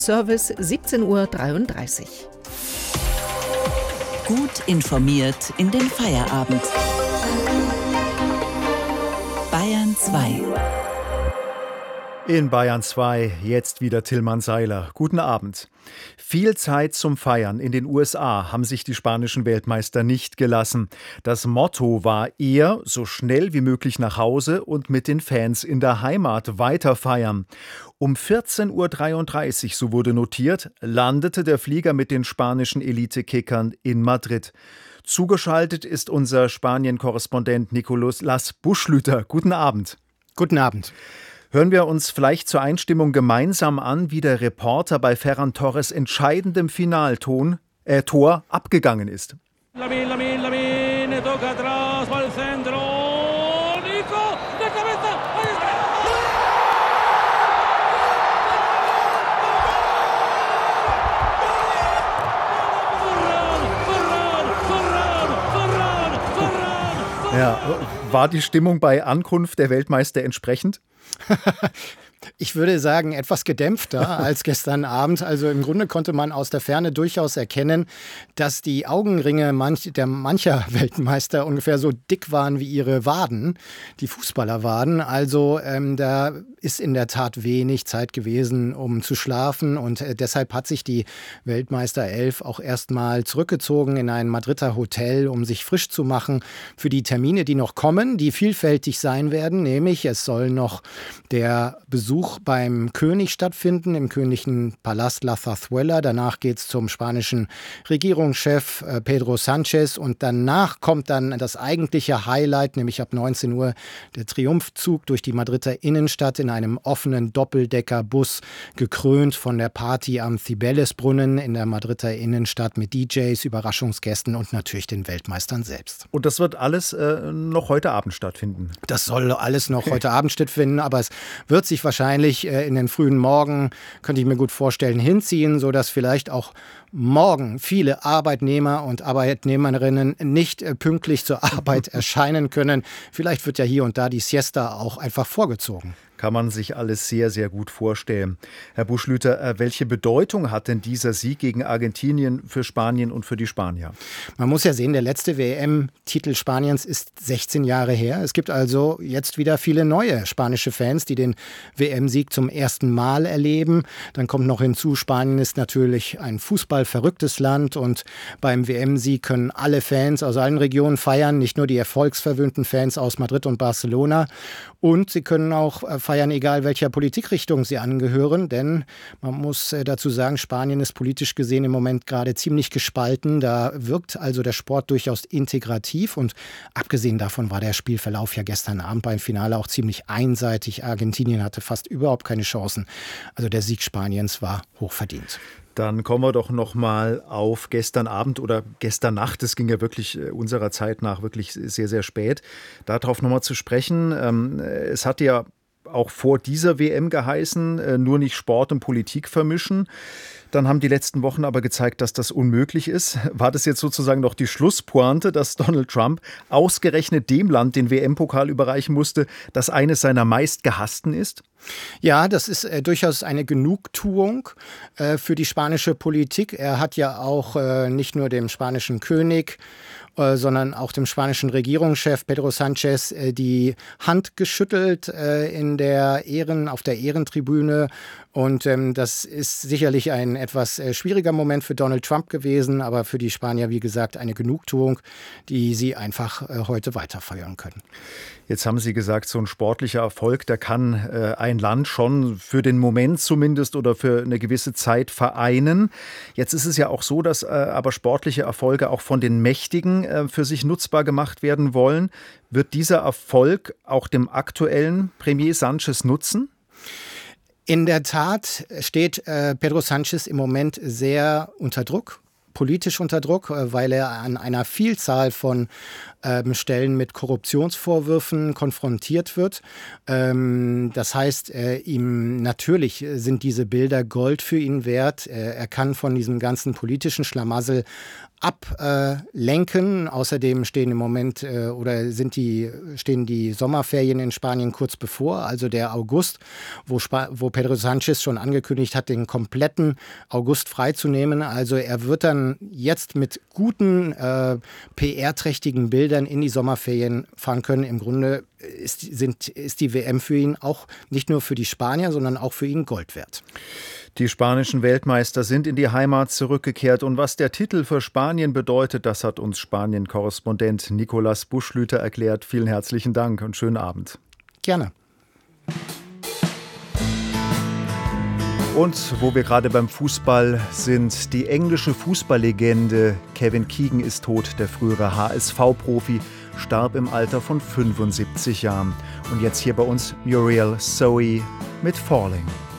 Service 17:33 Uhr. Gut informiert in den Feierabend. Bayern 2. In Bayern 2 jetzt wieder Tillmann Seiler. Guten Abend. Viel Zeit zum Feiern in den USA haben sich die spanischen Weltmeister nicht gelassen. Das Motto war eher so schnell wie möglich nach Hause und mit den Fans in der Heimat weiter feiern. Um 14:33 Uhr, so wurde notiert, landete der Flieger mit den spanischen Elite-Kickern in Madrid. Zugeschaltet ist unser Spanien-Korrespondent Nicolás Buschlüter. Guten Abend. Guten Abend. Hören wir uns vielleicht zur Einstimmung gemeinsam an, wie der Reporter bei Ferran Torres entscheidendem Tor abgegangen ist. Lamine, toca atrás, va al centro, Nico, de cabeza, ahí está. Ferran. Ja, war die Stimmung bei Ankunft der Weltmeister entsprechend? Ich würde sagen, etwas gedämpfter als gestern Abend. Also im Grunde konnte man aus der Ferne durchaus erkennen, dass die Augenringe mancher Weltmeister ungefähr so dick waren wie ihre Waden, die Fußballerwaden. Also da ist in der Tat wenig Zeit gewesen, um zu schlafen. Und deshalb hat sich die Weltmeister 11 auch erstmal zurückgezogen in ein Madrider Hotel, um sich frisch zu machen für die Termine, die noch kommen, die vielfältig sein werden. Nämlich es soll noch der Besuch beim König stattfinden, im königlichen Palast La Zarzuela. Danach geht es zum spanischen Regierungschef Pedro Sánchez und danach kommt dann das eigentliche Highlight, nämlich ab 19 Uhr der Triumphzug durch die Madrider Innenstadt in einem offenen Doppeldeckerbus, gekrönt von der Party am Cibeles-Brunnen in der Madrider Innenstadt mit DJs, Überraschungsgästen und natürlich den Weltmeistern selbst. Und das wird alles noch heute Abend stattfinden? Das soll alles noch heute Abend stattfinden, aber es wird sich wahrscheinlich in den frühen Morgen, könnte ich mir gut vorstellen, hinziehen, sodass vielleicht auch morgen viele Arbeitnehmer und Arbeitnehmerinnen nicht pünktlich zur Arbeit erscheinen können. Vielleicht wird ja hier und da die Siesta auch einfach vorgezogen. Kann man sich alles sehr, sehr gut vorstellen. Herr Buschlüter, welche Bedeutung hat denn dieser Sieg gegen Argentinien für Spanien und für die Spanier? Man muss ja sehen, der letzte WM-Titel Spaniens ist 16 Jahre her. Es gibt also jetzt wieder viele neue spanische Fans, die den WM-Sieg zum ersten Mal erleben. Dann kommt noch hinzu, Spanien ist natürlich ein fußballverrücktes Land und beim WM-Sieg können alle Fans aus allen Regionen feiern, nicht nur die erfolgsverwöhnten Fans aus Madrid und Barcelona. Und sie können auch feiern, egal welcher Politikrichtung sie angehören, denn man muss dazu sagen, Spanien ist politisch gesehen im Moment gerade ziemlich gespalten. Da wirkt also der Sport durchaus integrativ und abgesehen davon war der Spielverlauf ja gestern Abend beim Finale auch ziemlich einseitig. Argentinien hatte fast überhaupt keine Chancen. Also der Sieg Spaniens war hochverdient. Dann kommen wir doch noch mal auf gestern Abend oder gestern Nacht. Es ging ja wirklich unserer Zeit nach wirklich sehr, sehr spät. Darauf noch mal zu sprechen. Es hatte ja auch vor dieser WM geheißen, nur nicht Sport und Politik vermischen. Dann haben die letzten Wochen aber gezeigt, dass das unmöglich ist. War das jetzt sozusagen noch die Schlusspointe, dass Donald Trump ausgerechnet dem Land den WM-Pokal überreichen musste, das eines seiner meistgehassten ist? Ja, das ist durchaus eine Genugtuung für die spanische Politik. Er hat ja auch nicht nur dem spanischen König, sondern auch dem spanischen Regierungschef Pedro Sánchez die Hand geschüttelt auf der Ehrentribüne. Und das ist sicherlich ein etwas schwieriger Moment für Donald Trump gewesen, aber für die Spanier, wie gesagt, eine Genugtuung, die sie einfach heute weiterfeiern können. Jetzt haben Sie gesagt, so ein sportlicher Erfolg, der kann ein Land schon für den Moment zumindest oder für eine gewisse Zeit vereinen. Jetzt ist es ja auch so, dass aber sportliche Erfolge auch von den Mächtigen für sich nutzbar gemacht werden wollen. Wird dieser Erfolg auch dem aktuellen Premier Sánchez nutzen? In der Tat steht Pedro Sánchez im Moment sehr unter Druck. Politisch unter Druck, weil er an einer Vielzahl von Stellen mit Korruptionsvorwürfen konfrontiert wird. Das heißt, ihm natürlich sind diese Bilder Gold für ihn wert. Er kann von diesem ganzen politischen Schlamassel ablenken. Außerdem stehen im Moment stehen die Sommerferien in Spanien kurz bevor, also der August, wo Pedro Sánchez schon angekündigt hat, den kompletten August freizunehmen. Also er wird dann jetzt mit guten, PR-trächtigen Bildern in die Sommerferien fahren können. Im Grunde ist die WM für ihn auch nicht nur für die Spanier, sondern auch für ihn Gold wert. Die spanischen Weltmeister sind in die Heimat zurückgekehrt. Und was der Titel für Spanien bedeutet, das hat uns Spanien-Korrespondent Nicolas Buschlüter erklärt. Vielen herzlichen Dank und schönen Abend. Gerne. Und wo wir gerade beim Fußball sind, die englische Fußballlegende Kevin Keegan ist tot. Der frühere HSV-Profi starb im Alter von 75 Jahren. Und jetzt hier bei uns Muriel Zoe mit Falling.